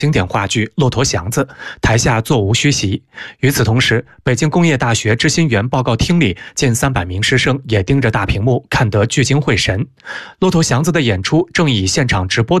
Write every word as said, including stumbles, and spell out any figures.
经典话剧《骆驼祥子》，台下座无虚席。与此同时，北京工业大学知新园报告厅里近三百名师生也盯着大屏幕，看得聚精会神。骆驼祥子的演出正以现场直播